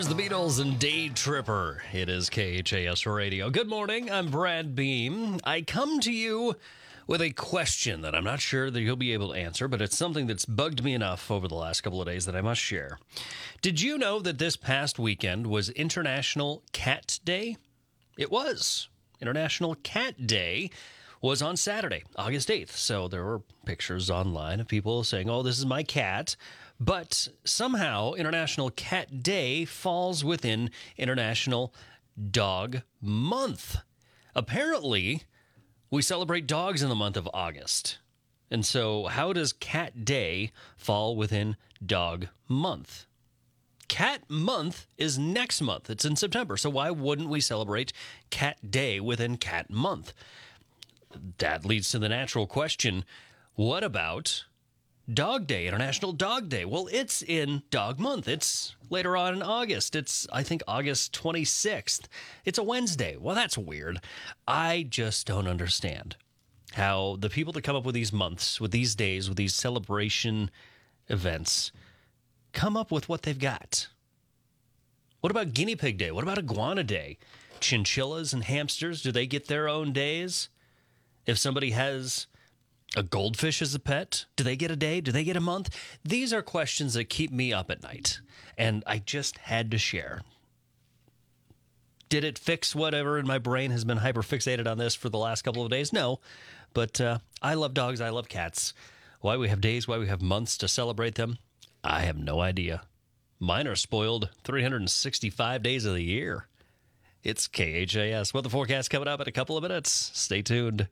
There's the Beatles and Day Tripper. It is KHAS Radio. Good morning. I'm Brad Beam. I come to you with a question that I'm not sure that you'll be able to answer, but it's something that's bugged me enough over the last couple of days that I must share. Did you know that this past weekend was International Cat Day? It was. International Cat Day was on Saturday, August 8th. So there were pictures online of people saying, oh, this is my cat. But somehow International Cat Day falls within International Dog Month. Apparently, we celebrate dogs in the month of August. And so how does Cat Day fall within Dog Month? Cat Month is next month. It's in September. So why wouldn't we celebrate Cat Day within Cat Month? That leads to the natural question, what about Dog Day, International Dog Day? Well, it's in Dog Month. It's later on in August. It's, I think, August 26th. It's a Wednesday. Well, that's weird. I just don't understand how the people that come up with these months, with these days, with these celebration events, come up with what they've got. What about Guinea Pig Day? What about Iguana Day? Chinchillas and hamsters, do they get their own days? If somebody has a goldfish as a pet, do they get a day? Do they get a month? These are questions that keep me up at night, and I just had to share. Did it fix whatever in my brain has been hyperfixated on this for the last couple of days? No, but I love dogs. I love cats. Why we have days, why we have months to celebrate them, I have no idea. Mine are spoiled 365 days of the year. It's KHAS. Weather forecast coming up in a couple of minutes. Stay tuned.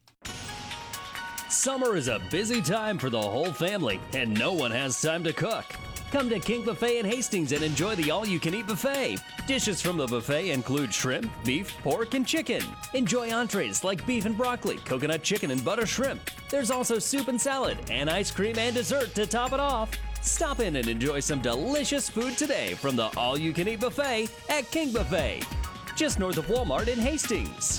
Summer is a busy time for the whole family, and no one has time to cook. Come to King Buffet in Hastings and enjoy the all-you-can-eat buffet. Dishes from the buffet include shrimp, beef, pork, and chicken. Enjoy entrees like beef and broccoli, coconut chicken, and butter shrimp. There's also soup and salad, and ice cream and dessert to top it off. Stop in and enjoy some delicious food today from the all-you-can-eat buffet at King Buffet, just north of Walmart in Hastings.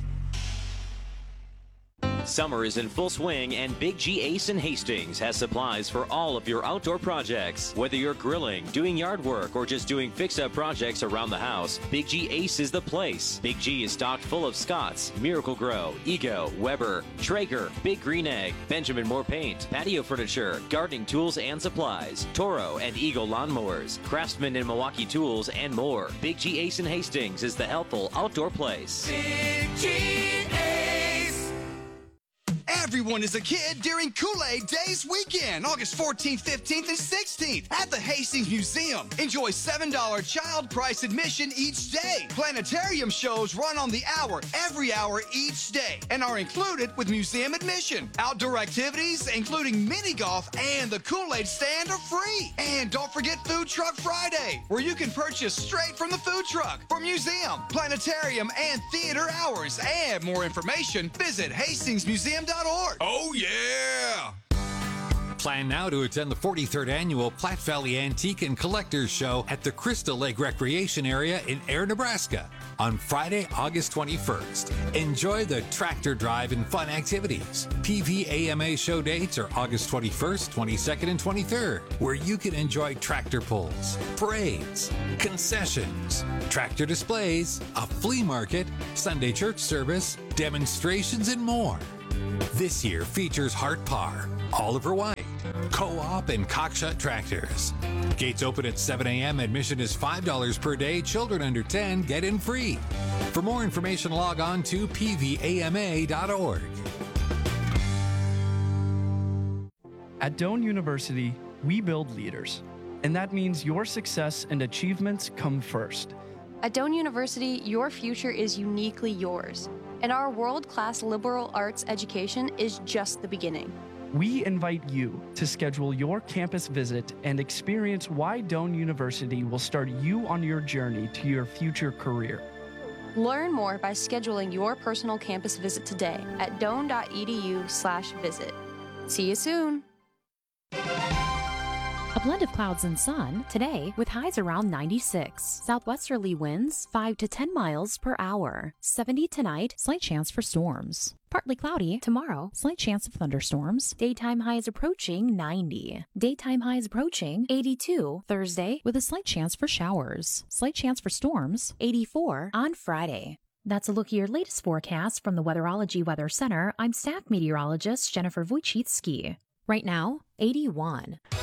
Summer is in full swing, and Big G Ace in Hastings has supplies for all of your outdoor projects. Whether you're grilling, doing yard work, or just doing fix-up projects around the house, Big G Ace is the place. Big G is stocked full of Scotts, Miracle-Gro, Ego, Weber, Traeger, Big Green Egg, Benjamin Moore Paint, patio furniture, gardening tools and supplies, Toro and Eagle lawnmowers, Craftsman and Milwaukee tools, and more. Big G Ace in Hastings is the helpful outdoor place. Big G Ace. Everyone is a kid during Kool-Aid Days weekend, August 14th, 15th, and 16th at the Hastings Museum. Enjoy $7 child price admission each day. Planetarium shows run on the hour, every hour each day, and are included with museum admission. Outdoor activities, including mini golf and the Kool-Aid stand, are free. And don't forget Food Truck Friday, where you can purchase straight from the food truck for museum, planetarium, and theater hours. And more information, visit HastingsMuseum.org. Oh, yeah! Plan now to attend the 43rd Annual Platte Valley Antique and Collectors Show at the Crystal Lake Recreation Area in Air, Nebraska on Friday, August 21st. Enjoy the tractor drive and fun activities. PVAMA show dates are August 21st, 22nd, and 23rd, where you can enjoy tractor pulls, parades, concessions, tractor displays, a flea market, Sunday church service, demonstrations, and more. This year features Hart Parr, Oliver White, Co-op, and Cockshut Tractors. Gates open at 7 a.m. Admission is $5 per day. Children under 10 get in free. For more information, log on to pvama.org. At Doane University, we build leaders, and that means your success and achievements come first. At Doane University, your future is uniquely yours, and our world-class liberal arts education is just the beginning. We invite you to schedule your campus visit and experience why Doane University will start you on your journey to your future career. Learn more by scheduling your personal campus visit today at doane.edu/visit. See you soon. A blend of clouds and sun today with highs around 96. Southwesterly winds 5 to 10 miles per hour. 70 tonight, slight chance for storms. Partly cloudy tomorrow, slight chance of thunderstorms. Daytime highs approaching 90. Daytime highs approaching 82 Thursday with a slight chance for showers. Slight chance for storms 84 on Friday. That's a look at your latest forecast from the Weatherology Weather Center. I'm staff meteorologist Jennifer Wojcicki. Right now, 81.